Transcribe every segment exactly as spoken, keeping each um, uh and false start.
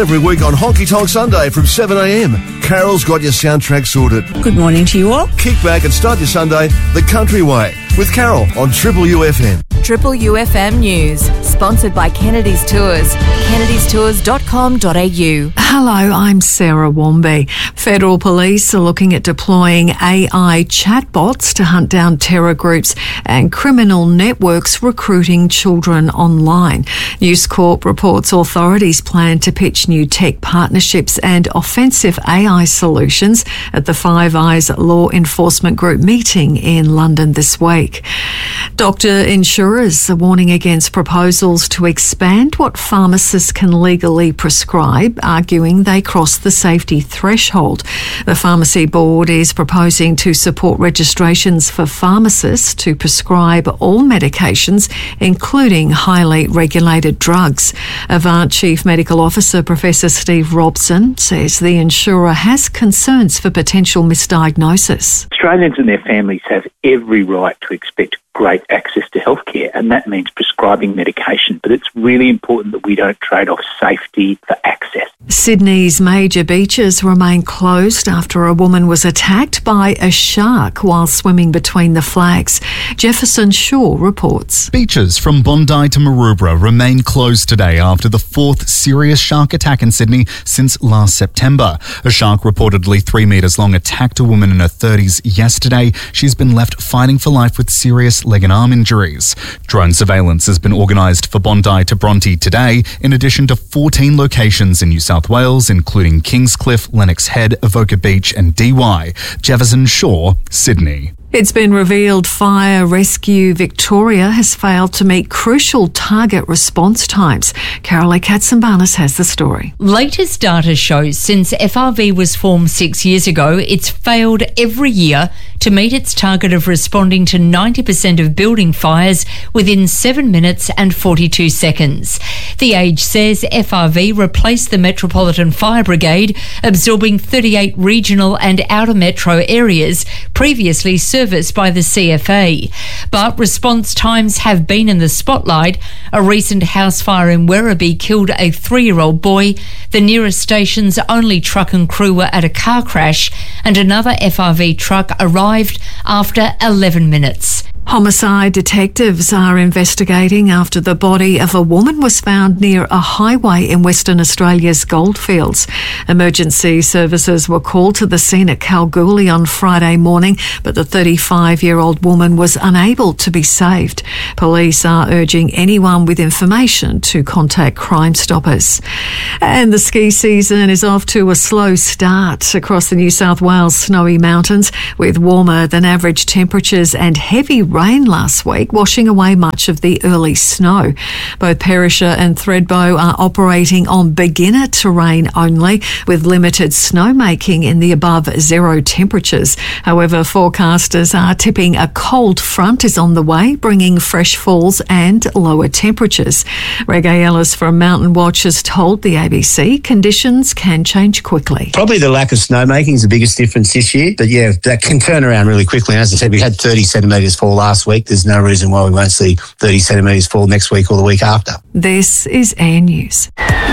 Every week on Honky Tonk Sunday from seven a.m, Carol's got your soundtrack sorted. Good morning to you all. Kick back and start your Sunday the country way with Carol on Triple U F M. Triple U F M News, sponsored by Kennedy's Tours, kennedys tours dot com dot a u. Hello, I'm Sarah Womby. Federal police are looking at deploying A I chatbots to hunt down terror groups and criminal networks recruiting children online. News Corp reports authorities plan to pitch new tech partnerships and offensive A I solutions at the Five Eyes Law Enforcement Group meeting in London this week. Doctor insurers are warning against proposals to expand what pharmacists can legally prescribe, arguing they cross the safety threshold. The Pharmacy Board is proposing to support registrations for pharmacists to prescribe all medications, including highly regulated drugs. Avant Chief Medical Officer Professor Steve Robson says the insurer has concerns for potential misdiagnosis. Australians and their families have every right to expect great access to healthcare, and that means prescribing medication. But it's really important that we don't trade off safety for access. Sydney's major beaches remain closed after a woman was attacked by a shark while swimming between the flags. Jefferson Shaw reports. Beaches from Bondi to Maroubra remain closed today after the fourth serious shark attack in Sydney since last September. A shark reportedly three metres long attacked a woman in her thirties yesterday. She's been left fighting for life with serious leg and arm injuries. Drone surveillance has been organised for Bondi to Bronte today, in addition to fourteen locations in New South Wales, including Kingscliff, Lennox Head, Avoca Beach and D Y. Jefferson Shaw, Sydney. It's been revealed Fire Rescue Victoria has failed to meet crucial target response times. Carolee Katsambanis has the story. Latest data shows since F R V was formed six years ago, it's failed every year to meet its target of responding to ninety percent of building fires within seven minutes and forty-two seconds. The Age says F R V replaced the Metropolitan Fire Brigade, absorbing thirty-eight regional and outer metro areas previously served serviced by the C F A. But response times have been in the spotlight. A recent house fire in Werribee killed a three-year-old boy. The nearest station's only truck and crew were at a car crash, and another F R V truck arrived after eleven minutes. Homicide detectives are investigating after the body of a woman was found near a highway in Western Australia's goldfields. Emergency services were called to the scene at Kalgoorlie on Friday morning, but the thirty-five-year-old woman was unable to be saved. Police are urging anyone with information to contact Crime Stoppers. And the ski season is off to a slow start across the New South Wales snowy mountains, with warmer than average temperatures and heavy rain last week, washing away much of the early snow. Both Perisher and Thredbo are operating on beginner terrain only, with limited snowmaking in the above zero temperatures. However, forecasters are tipping a cold front is on the way, bringing fresh falls and lower temperatures. Reggae Ellis from Mountain Watch has told the A B C conditions can change quickly. Probably the lack of snowmaking is the biggest difference this year, but yeah, that can turn around really quickly. As I said, we had thirty centimetres fall last week. There's no reason why we won't see thirty centimetres fall next week or the week after. This is Air News.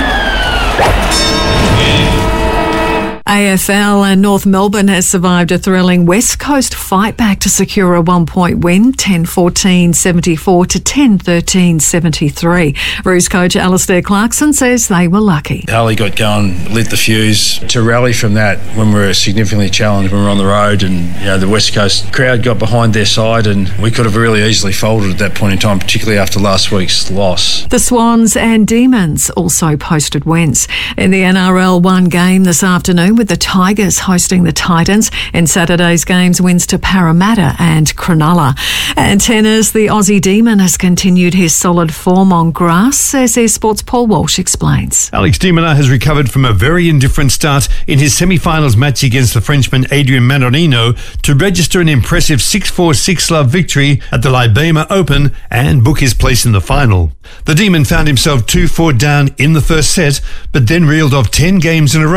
A F L and North Melbourne has survived a thrilling West Coast fight back to secure a one-point win, ten fourteen seventy-four to ten thirteen seventy-three. Roos coach Alistair Clarkson says they were lucky. Harley got going, lit the fuse. To rally from that when we were significantly challenged when we were on the road, and you know the West Coast crowd got behind their side, and we could have really easily folded at that point in time, particularly after last week's loss. The Swans and Demons also posted wins. In the N R L one game this afternoon, with the Tigers hosting the Titans. In Saturday's games, wins to Parramatta and Cronulla. And tennis, the Aussie Demon has continued his solid form on grass, as Air Sports' Paul Walsh explains. Alex de Minaur has recovered from a very indifferent start in his semi-finals match against the Frenchman Adrian Mannarino to register an impressive six four six love victory at the Libema Open and book his place in the final. The Demon found himself two four down in the first set, but then reeled off ten games in a row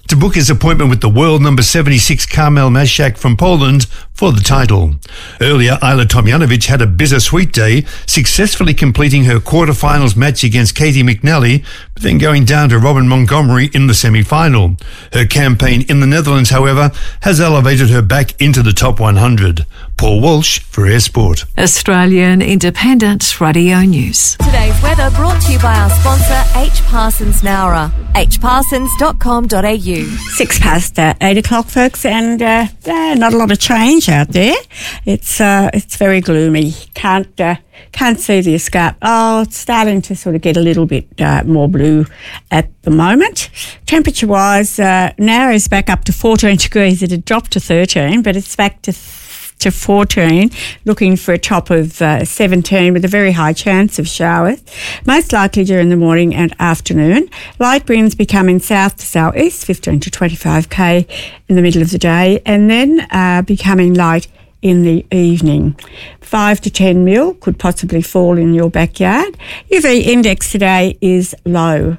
to book his appointment with the world number seventy-six Kamil Masiak from Poland for the title. Earlier, Ajla Tomljanovic had a bittersweet day, successfully completing her quarterfinals match against Katie McNally, but then going down to Robin Montgomery in the semi-final. Her campaign in the Netherlands, however, has elevated her back into the top one hundred. Paul Walsh for Air Sport. Australian Independent Radio News. Today's weather brought to you by our sponsor, H. Parsons Nowra. h parsons dot com dot a u. Six past uh, eight o'clock, folks, and uh, uh, not a lot of change out there. It's uh, it's very gloomy. Can't uh, can't see the escarp. Oh, it's starting to sort of get a little bit uh, more blue at the moment. Temperature-wise, uh, Nowra's back up to fourteen degrees. It had dropped to thirteen, but it's back to th- to fourteen, looking for a top of uh, seventeen with a very high chance of showers, most likely during the morning and afternoon. Light winds becoming south to southeast, fifteen to twenty-five k in the middle of the day, and then uh, becoming light in the evening. five to ten mil could possibly fall in your backyard. U V index today is low.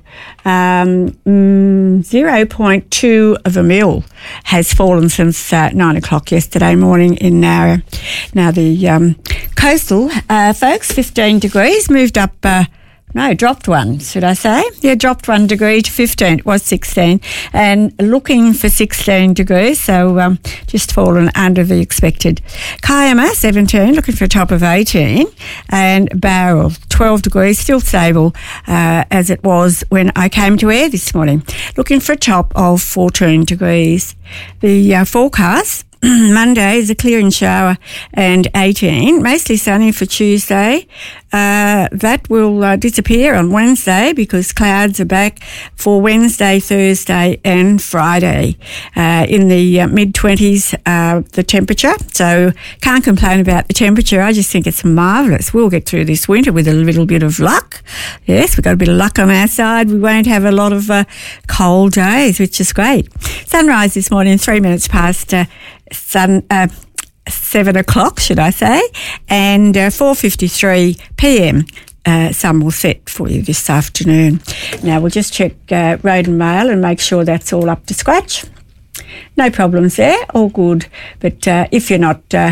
Um, mm, zero point two of a mil has fallen since uh, nine o'clock yesterday morning in Nowra. Now the um, coastal uh, folks, fifteen degrees, moved up uh, No, dropped one, should I say? Yeah, dropped one degree to fifteen. It was sixteen. And looking for sixteen degrees, so um, just fallen under the expected. Kiama, seventeen, looking for a top of eighteen. And Bowral, twelve degrees, still stable uh, as it was when I came to air this morning. Looking for a top of fourteen degrees. The uh, forecast, Monday is a clearing shower and eighteen, mostly sunny for Tuesday. Uh, that will uh, disappear on Wednesday because clouds are back for Wednesday, Thursday and Friday. Uh, in the uh, mid-twenties, uh, the temperature. So can't complain about the temperature. I just think it's marvellous. We'll get through this winter with a little bit of luck. Yes, we've got a bit of luck on our side. We won't have a lot of uh, cold days, which is great. Sunrise this morning, three minutes past uh, sun... Uh, seven o'clock, should I say, and uh, four fifty-three p.m. Uh, sun will set for you this afternoon. Now, we'll just check uh, road and mail and make sure that's all up to scratch. No problems there, all good. But uh, if you're not, uh,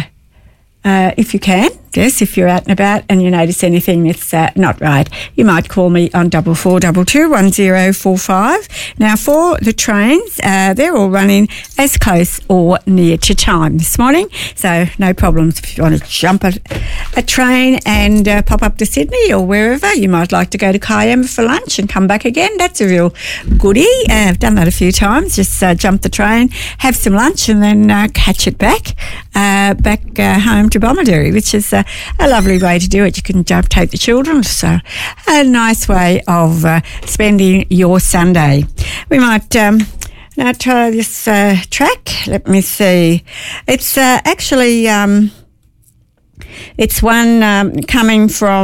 uh, if you can, yes, if you're out and about and you notice anything that's uh, not right, you might call me on double four double two one zero four five. Now, for the trains, uh, they're all running as close or near to time this morning, so no problems if you want to jump a, a train and uh, pop up to Sydney or wherever. You might like to go to Kiama for lunch and come back again. That's a real goodie. Uh, I've done that a few times. Just uh, jump the train, have some lunch, and then uh, catch it back uh, back uh, home to Bomaderry, which is uh, a lovely way to do it. You can jump, take the children, so a nice way of uh, spending your Sunday. We might um, now try this uh, track. Let me see. It's uh, actually um, it's one um, coming from